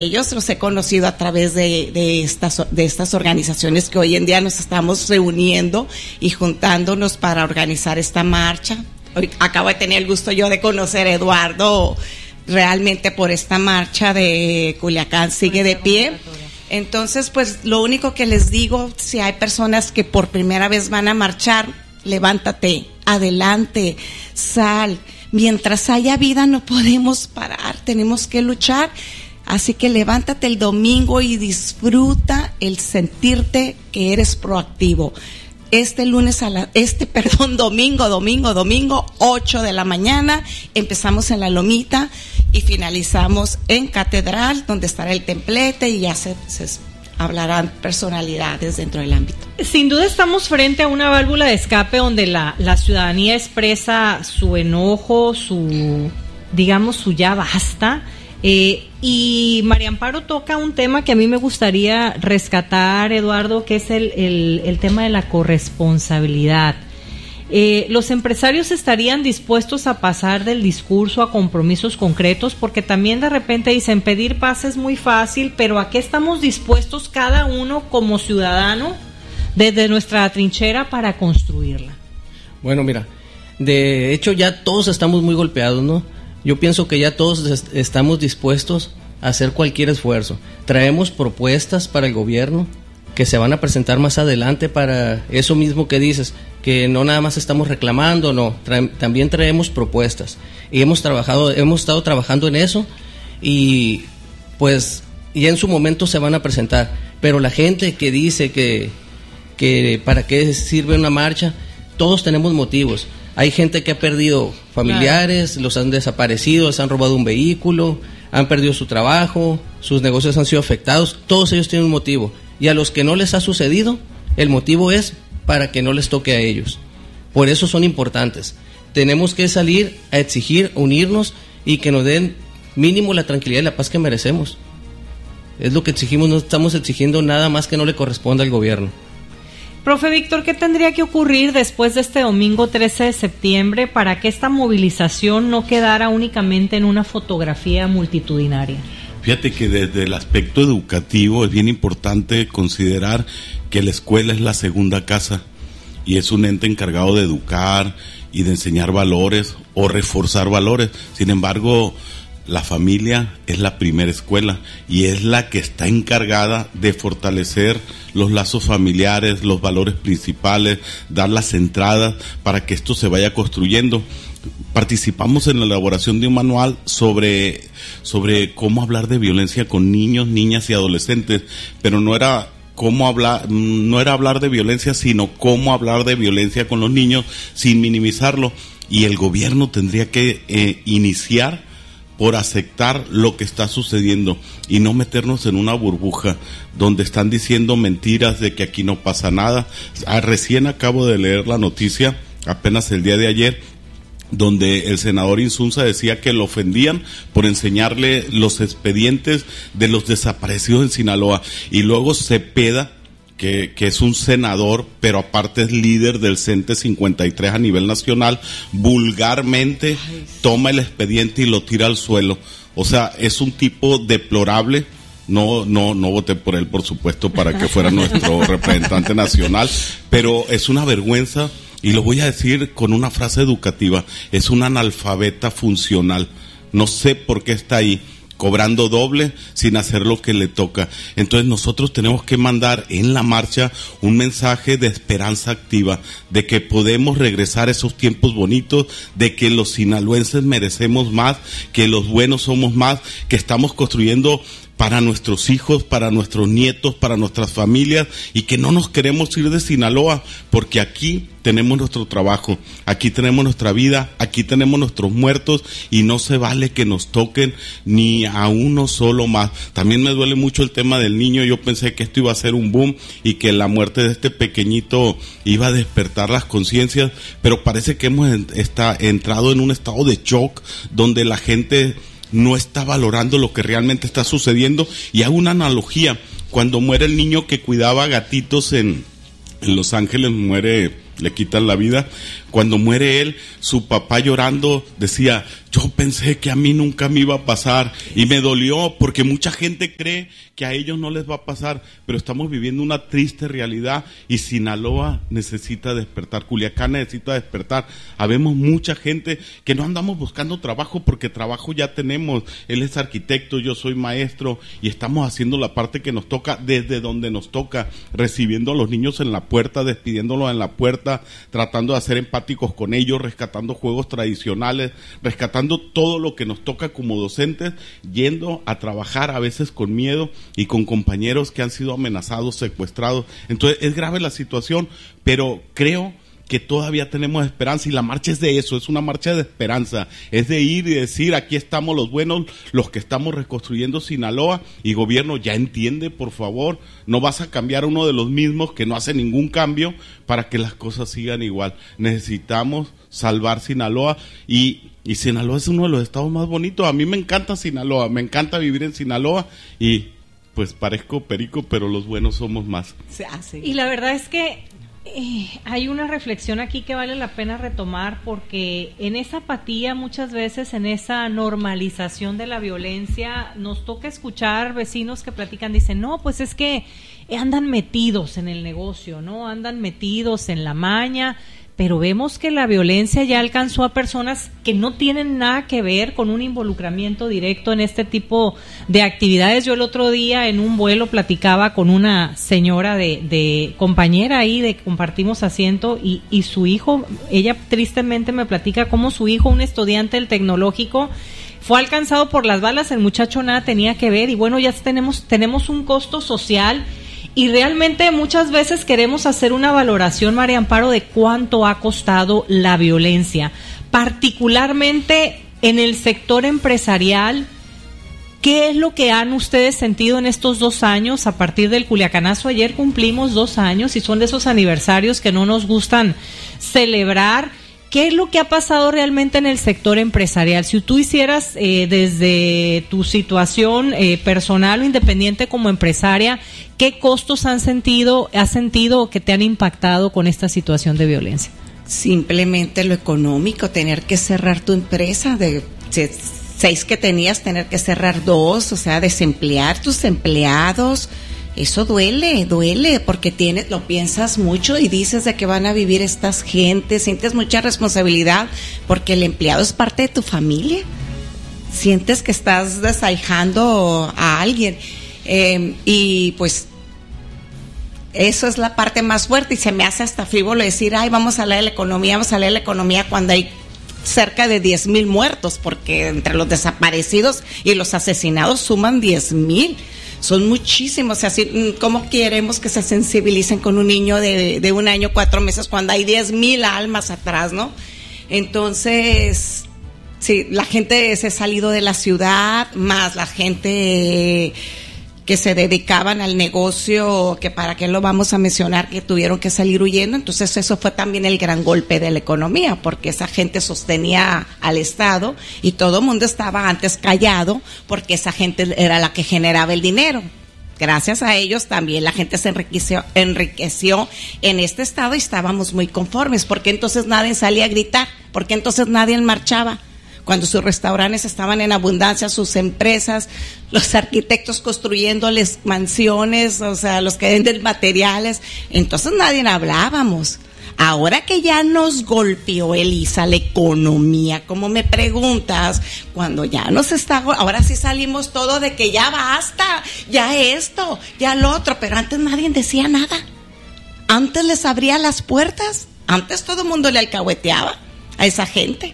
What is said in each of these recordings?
Ellos los he conocido a través de estas organizaciones que hoy en día nos estamos reuniendo y juntándonos para organizar esta marcha. Hoy acabo de tener el gusto yo de conocer a Eduardo realmente por esta marcha de Culiacán Sigue de Pie. Entonces, pues lo único que les digo, si hay personas que por primera vez van a marchar, levántate, adelante, sal. Mientras haya vida no podemos parar, tenemos que luchar. Así que levántate el domingo y disfruta el sentirte que eres proactivo. Domingo, 8 de la mañana, empezamos en La Lomita y finalizamos en Catedral, donde estará el templete y ya se hablarán personalidades dentro del ámbito. Sin duda estamos frente a una válvula de escape donde la ciudadanía expresa su enojo, su ya basta. Y María Amparo toca un tema que a mí me gustaría rescatar, Eduardo, que es el tema de la corresponsabilidad. Los empresarios estarían dispuestos a pasar del discurso a compromisos concretos, porque también de repente dicen pedir paz es muy fácil, pero ¿a qué estamos dispuestos cada uno como ciudadano desde nuestra trinchera para construirla? Bueno, mira, de hecho ya todos estamos muy golpeados, ¿no? Yo pienso que ya todos estamos dispuestos a hacer cualquier esfuerzo. Traemos propuestas para el gobierno que se van a presentar más adelante para eso mismo que dices, que no nada más estamos reclamando, no, también traemos propuestas. Y hemos estado trabajando en eso y pues ya en su momento se van a presentar. Pero la gente que dice que para qué sirve una marcha, todos tenemos motivos. Hay gente que ha perdido familiares, los han desaparecido, les han robado un vehículo, han perdido su trabajo, sus negocios han sido afectados, todos ellos tienen un motivo. Y a los que no les ha sucedido, el motivo es para que no les toque a ellos. Por eso son importantes. Tenemos que salir a exigir, unirnos y que nos den mínimo la tranquilidad y la paz que merecemos. Es lo que exigimos, no estamos exigiendo nada más que no le corresponda al gobierno. Profe Víctor, ¿qué tendría que ocurrir después de este domingo 13 de septiembre para que esta movilización no quedara únicamente en una fotografía multitudinaria? Fíjate que desde el aspecto educativo es bien importante considerar que la escuela es la segunda casa y es un ente encargado de educar y de enseñar valores o reforzar valores. Sin embargo, la familia es la primera escuela y es la que está encargada de fortalecer los lazos familiares, los valores principales, dar las entradas para que esto se vaya construyendo. Participamos en la elaboración de un manual sobre cómo hablar de violencia con niños, niñas y adolescentes, pero no era hablar de violencia, sino cómo hablar de violencia con los niños sin minimizarlo. Y el gobierno tendría que iniciar por aceptar lo que está sucediendo y no meternos en una burbuja donde están diciendo mentiras de que aquí no pasa nada. Recién acabo de leer la noticia, apenas el día de ayer, donde el senador Insunza decía que lo ofendían por enseñarle los expedientes de los desaparecidos en Sinaloa, y luego Cepeda, que es un senador, pero aparte es líder del CENTE 53 a nivel nacional, vulgarmente toma el expediente y lo tira al suelo. O sea, es un tipo deplorable. No voté por él, por supuesto, para que fuera nuestro representante nacional, pero es una vergüenza, y lo voy a decir con una frase educativa: es un analfabeta funcional. No sé por qué está ahí, cobrando doble sin hacer lo que le toca. Entonces nosotros tenemos que mandar en la marcha un mensaje de esperanza activa, de que podemos regresar a esos tiempos bonitos, de que los sinaloenses merecemos más, que los buenos somos más, que estamos construyendo para nuestros hijos, para nuestros nietos, para nuestras familias, y que no nos queremos ir de Sinaloa, porque aquí tenemos nuestro trabajo, aquí tenemos nuestra vida, aquí tenemos nuestros muertos, y no se vale que nos toquen ni a uno solo más. También me duele mucho el tema del niño. Yo pensé que esto iba a ser un boom y que la muerte de este pequeñito iba a despertar las conciencias, pero parece que hemos entrado en un estado de shock donde la gente no está valorando lo que realmente está sucediendo. Y hago una analogía: cuando muere el niño que cuidaba gatitos en Los Ángeles, muere le quitan la vida. Cuando muere él, su papá llorando decía, yo pensé que a mí nunca me iba a pasar, y me dolió porque mucha gente cree que a ellos no les va a pasar, pero estamos viviendo una triste realidad y Sinaloa necesita despertar, Culiacán necesita despertar. Habemos mucha gente que no andamos buscando trabajo porque trabajo ya tenemos. Él es arquitecto, yo soy maestro, y estamos haciendo la parte que nos toca desde donde nos toca, recibiendo a los niños en la puerta, despidiéndolos en la puerta, tratando de ser empáticos con ellos, rescatando juegos tradicionales, rescatando todo lo que nos toca como docentes, yendo a trabajar a veces con miedo y con compañeros que han sido amenazados, secuestrados. Entonces es grave la situación, pero creo que todavía tenemos esperanza, y la marcha es de eso, es una marcha de esperanza, es de ir y decir, aquí estamos los buenos, los que estamos reconstruyendo Sinaloa, y gobierno, ya entiende, por favor, no vas a cambiar a uno de los mismos que no hace ningún cambio para que las cosas sigan igual. Necesitamos salvar Sinaloa, y Sinaloa es uno de los estados más bonitos. A mí me encanta Sinaloa, me encanta vivir en Sinaloa, y pues parezco perico, pero los buenos somos más. Sí. Y la verdad es que hay una reflexión aquí que vale la pena retomar, porque en esa apatía, muchas veces en esa normalización de la violencia, nos toca escuchar vecinos que platican, dicen, no, pues es que andan metidos en el negocio, ¿no? Andan metidos en la maña, pero vemos que la violencia ya alcanzó a personas que no tienen nada que ver con un involucramiento directo en este tipo de actividades. Yo el otro día en un vuelo platicaba con una señora de compañera ahí, de compartimos asiento, y su hijo, ella tristemente me platica cómo su hijo, un estudiante del tecnológico, fue alcanzado por las balas, el muchacho nada tenía que ver, y bueno, ya tenemos un costo social. Y realmente muchas veces queremos hacer una valoración, María Amparo, de cuánto ha costado la violencia, particularmente en el sector empresarial. ¿Qué es lo que han ustedes sentido en estos 2 años a partir del Culiacanazo? Ayer cumplimos 2 años y son de esos aniversarios que no nos gustan celebrar. ¿Qué es lo que ha pasado realmente en el sector empresarial? Si tú hicieras desde tu situación personal o independiente como empresaria, ¿qué costos has sentido que te han impactado con esta situación de violencia? Simplemente lo económico, tener que cerrar tu empresa, de 6 que tenías, tener que cerrar 2, o sea, desemplear tus empleados. Eso duele, porque lo piensas mucho y dices de que van a vivir estas gentes, sientes mucha responsabilidad porque el empleado es parte de tu familia, sientes que estás desahijando a alguien, y pues eso es la parte más fuerte, y se me hace hasta frívolo decir, ay, vamos a leer la economía cuando hay cerca de 10,000 muertos, porque entre los desaparecidos y los asesinados suman 10,000. Son muchísimos, así, ¿cómo queremos que se sensibilicen con un niño de 1 año, 4 meses, cuando hay 10,000 almas atrás, ¿no? Entonces, sí, la gente se ha salido de la ciudad, más la gente que se dedicaban al negocio, que para qué lo vamos a mencionar, que tuvieron que salir huyendo. Entonces eso fue también el gran golpe de la economía, porque esa gente sostenía al Estado y todo el mundo estaba antes callado porque esa gente era la que generaba el dinero. Gracias a ellos también la gente se enriqueció en este estado y estábamos muy conformes, porque entonces nadie salía a gritar, porque entonces nadie marchaba. Cuando sus restaurantes estaban en abundancia, sus empresas, los arquitectos construyéndoles mansiones, o sea, los que venden materiales, entonces nadie hablábamos. Ahora que ya nos golpeó, Elisa, la economía, como me preguntas, cuando ya nos está, ahora sí salimos todo de que ya basta, ya esto, ya lo otro, pero antes nadie decía nada. Antes les abría las puertas, antes todo el mundo le alcahueteaba a esa gente.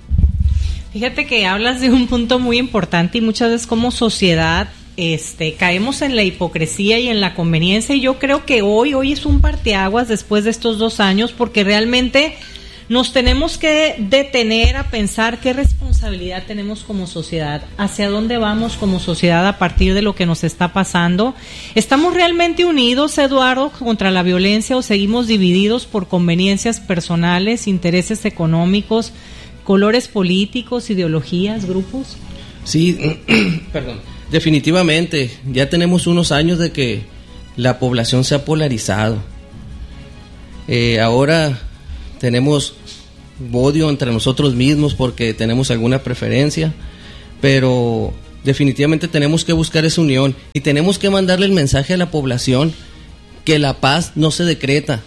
Fíjate que hablas de un punto muy importante, y muchas veces como sociedad caemos en la hipocresía y en la conveniencia, y yo creo que hoy es un parteaguas después de estos 2 años, porque realmente nos tenemos que detener a pensar qué responsabilidad tenemos como sociedad, hacia dónde vamos como sociedad a partir de lo que nos está pasando. ¿Estamos realmente unidos, Eduardo, contra la violencia, o seguimos divididos por conveniencias personales, intereses económicos, colores políticos, ideologías, grupos? Sí, perdón, definitivamente, ya tenemos unos años de que la población se ha polarizado. Ahora tenemos odio entre nosotros mismos porque tenemos alguna preferencia, pero definitivamente tenemos que buscar esa unión y tenemos que mandarle el mensaje a la población que la paz no se decreta,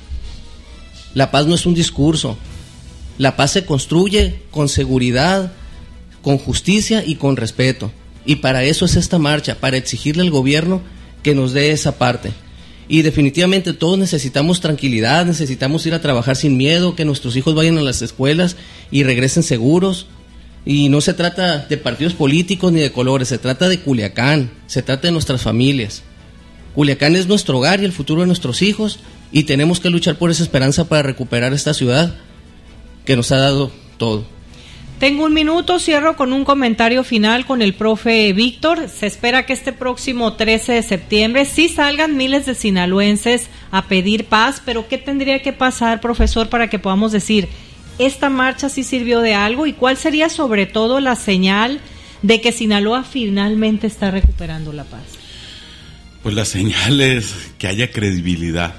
la paz no es un discurso, la paz se construye con seguridad, con justicia y con respeto, y para eso es esta marcha, para exigirle al gobierno que nos dé esa parte. Y definitivamente todos necesitamos tranquilidad, necesitamos ir a trabajar sin miedo, que nuestros hijos vayan a las escuelas y regresen seguros. Y no se trata de partidos políticos ni de colores, se trata de Culiacán, se trata de nuestras familias. Culiacán es nuestro hogar y el futuro de nuestros hijos, y tenemos que luchar por esa esperanza para recuperar esta ciudad que nos ha dado todo. Tengo un minuto, cierro con un comentario final con el profe Víctor. Se espera que este próximo 13 de septiembre sí salgan miles de sinaloenses a pedir paz, pero ¿qué tendría que pasar, profesor, para que podamos decir, esta marcha sí sirvió de algo? ¿Y cuál sería sobre todo la señal de que Sinaloa finalmente está recuperando la paz? Pues la señal es que haya credibilidad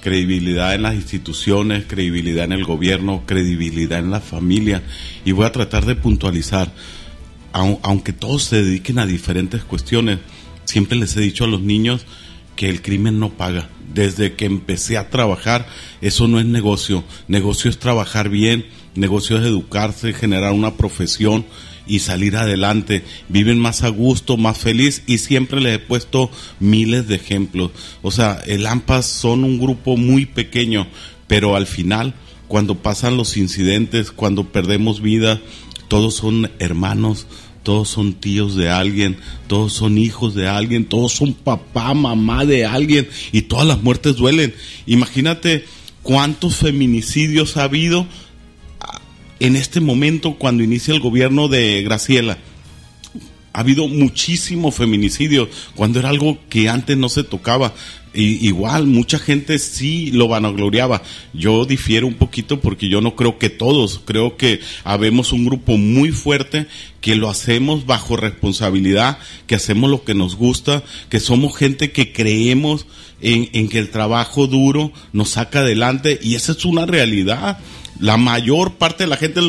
en las instituciones, credibilidad en el gobierno, credibilidad en la familia. Y voy a tratar de puntualizar, aunque todos se dediquen a diferentes cuestiones, siempre les he dicho a los niños que el crimen no paga. Desde que empecé a trabajar, eso no es negocio. Negocio es trabajar bien, negocio es educarse, generar una profesión y salir adelante. Viven más a gusto, más feliz, y siempre les he puesto miles de ejemplos. O sea, el AMPAS son un grupo muy pequeño, pero al final, cuando pasan los incidentes, cuando perdemos vida, todos son hermanos, todos son tíos de alguien, todos son hijos de alguien, todos son papá, mamá de alguien, y todas las muertes duelen. Imagínate cuántos feminicidios ha habido en este momento cuando inicia el gobierno de Graciela. Ha habido muchísimo feminicidio, cuando era algo que antes no se tocaba. Igual, mucha gente sí lo vanagloriaba. Yo difiero un poquito porque yo no creo que todos, creo que habemos un grupo muy fuerte que lo hacemos bajo responsabilidad, que hacemos lo que nos gusta, que somos gente que creemos en que el trabajo duro nos saca adelante, y esa es una realidad. La mayor parte de la gente, el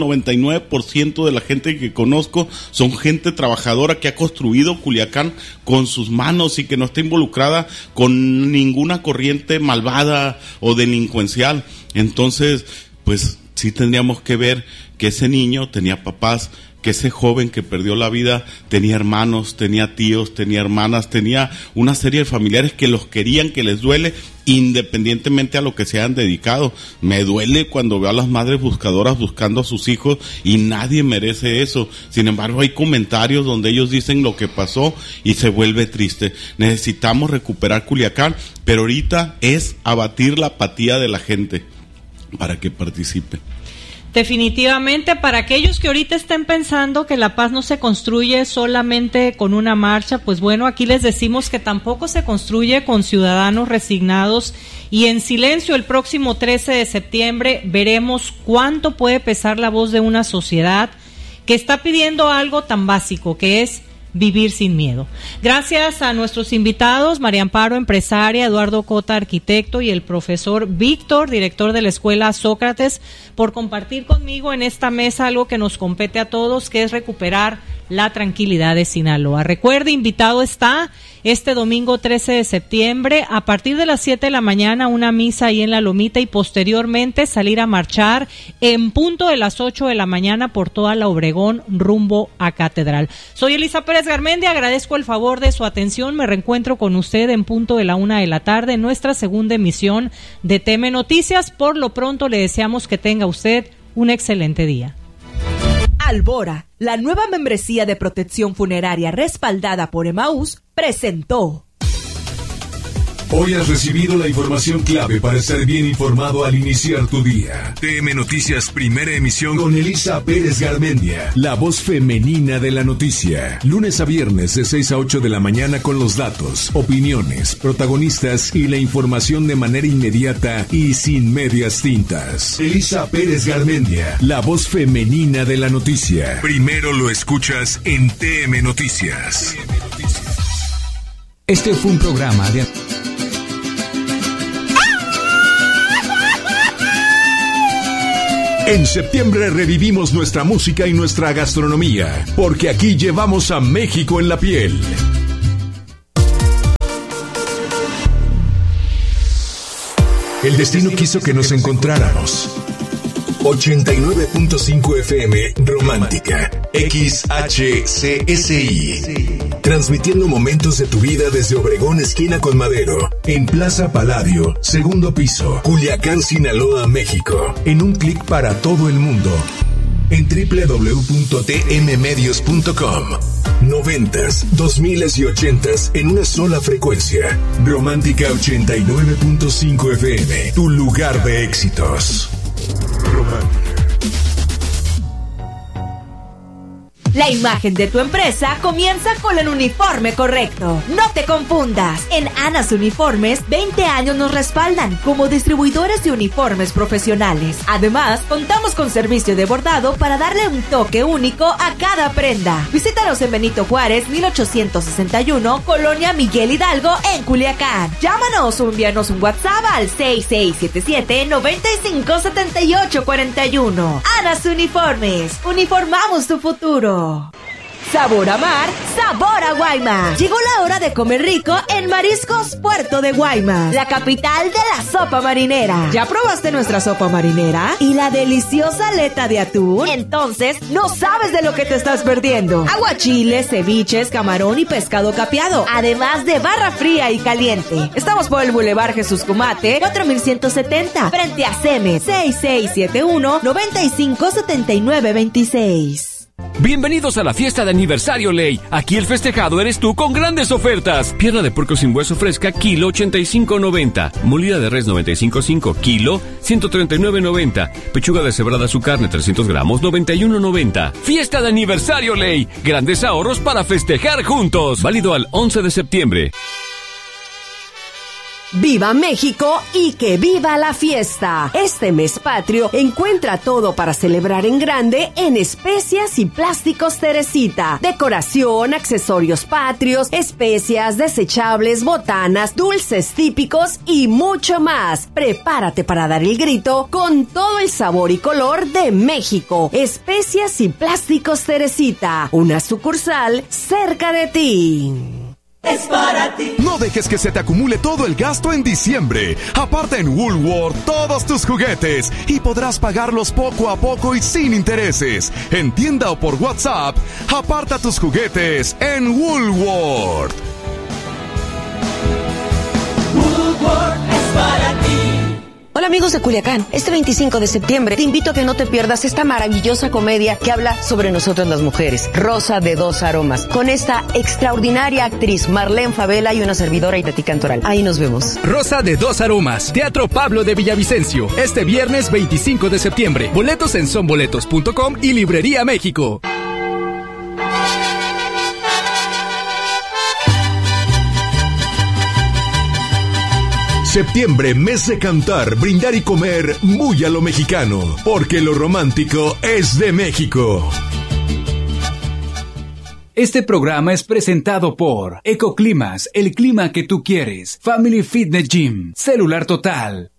99% de la gente que conozco, son gente trabajadora que ha construido Culiacán con sus manos y que no está involucrada con ninguna corriente malvada o delincuencial. Entonces, pues sí tendríamos que ver que ese niño tenía papás, que ese joven que perdió la vida tenía hermanos, tenía tíos, tenía hermanas, tenía una serie de familiares que los querían, que les duele, independientemente a lo que se hayan dedicado. Me duele cuando veo a las madres buscadoras buscando a sus hijos, y nadie merece eso. Sin embargo, hay comentarios donde ellos dicen lo que pasó y se vuelve triste. Necesitamos recuperar Culiacán, pero ahorita es abatir la apatía de la gente para que participe. Definitivamente, para aquellos que ahorita estén pensando que la paz no se construye solamente con una marcha, pues bueno, aquí les decimos que tampoco se construye con ciudadanos resignados y en silencio. El próximo 13 de septiembre veremos cuánto puede pesar la voz de una sociedad que está pidiendo algo tan básico, que es vivir sin miedo. Gracias a nuestros invitados, María Amparo, empresaria, Eduardo Cota, arquitecto, y el profesor Víctor, director de la Escuela Sócrates, por compartir conmigo en esta mesa algo que nos compete a todos, que es recuperar la tranquilidad de Sinaloa. Recuerde, invitado está este domingo 13 de septiembre, a partir de las 7 de la mañana, una misa ahí en La Lomita, y posteriormente salir a marchar en punto de las 8 de la mañana por toda la Obregón rumbo a Catedral. Soy Elisa Pérez Garmendia, agradezco el favor de su atención. Me reencuentro con usted en punto de la 1 de la tarde en nuestra segunda emisión de TM Noticias. Por lo pronto le deseamos que tenga usted un excelente día. Albora, la nueva membresía de protección funeraria respaldada por Emaús, presentó. Hoy has recibido la información clave para estar bien informado al iniciar tu día. TM Noticias, primera emisión, con Elisa Pérez Garmendia, la voz femenina de la noticia. Lunes a viernes de 6 a 8 de la mañana, con los datos, opiniones, protagonistas y la información de manera inmediata y sin medias tintas. Elisa Pérez Garmendia, la voz femenina de la noticia. Primero lo escuchas en TM Noticias. Este fue un programa de... En septiembre revivimos nuestra música y nuestra gastronomía, porque aquí llevamos a México en la piel. El destino quiso que nos encontráramos. 89.5 FM Romántica XHCSI, transmitiendo momentos de tu vida desde Obregón esquina con Madero, en Plaza Palladio, segundo piso, Culiacán, Sinaloa, México, en un clic para todo el mundo, en www.tmmedios.com. 90s, 2000s y 80s en una sola frecuencia. Romántica 89.5 FM, tu lugar de éxitos. La imagen de tu empresa comienza con el uniforme correcto. No te confundas. En Anas Uniformes, 20 años nos respaldan como distribuidores de uniformes profesionales. Además, contamos con servicio de bordado para darle un toque único a cada prenda. Visítanos en Benito Juárez, 1861, Colonia Miguel Hidalgo, en Culiacán. Llámanos o envíanos un WhatsApp al 6677-957841. Anas Uniformes. Uniformamos tu futuro. Sabor a mar, sabor a Guaymas. Llegó la hora de comer rico en Mariscos Puerto de Guaymas, la capital de la sopa marinera. ¿Ya probaste nuestra sopa marinera? ¿Y la deliciosa aleta de atún? Entonces, no sabes de lo que te estás perdiendo. Aguachiles, ceviches, camarón y pescado capeado, además de barra fría y caliente. Estamos por el Boulevard Jesús Cumate, 4170, frente a CEMES, 6671-957926. Bienvenidos a la fiesta de aniversario Ley. Aquí el festejado eres tú con grandes ofertas. Pierna de puerco sin hueso fresca, kilo 85.90. Molida de res 95.5, kilo 139.90. Pechuga deshebrada su carne 300 gramos 91.90. Fiesta de aniversario Ley. Grandes ahorros para festejar juntos. Válido al 11 de septiembre. ¡Viva México y que viva la fiesta! Este mes patrio encuentra todo para celebrar en grande en Especias y Plásticos Teresita. Decoración, accesorios patrios, especias, desechables, botanas, dulces típicos y mucho más. Prepárate para dar el grito con todo el sabor y color de México. Especias y Plásticos Teresita, una sucursal cerca de ti. Es para ti. No dejes que se te acumule todo el gasto en diciembre. Aparta en Woolworth todos tus juguetes y podrás pagarlos poco a poco y sin intereses. En tienda o por WhatsApp, aparta tus juguetes en Woolworth. Woolworth es para ti. Hola amigos de Culiacán, este 25 de septiembre te invito a que no te pierdas esta maravillosa comedia que habla sobre nosotras las mujeres, Rosa de Dos Aromas, con esta extraordinaria actriz Marlene Favela y una servidora Itatí Cantoral. Ahí nos vemos. Rosa de Dos Aromas, Teatro Pablo de Villavicencio, este viernes 25 de septiembre. Boletos en sonboletos.com y Librería México. Septiembre, mes de cantar, brindar y comer muy a lo mexicano, porque lo romántico es de México. Este programa es presentado por Ecoclimas, el clima que tú quieres, Family Fitness Gym, Celular Total,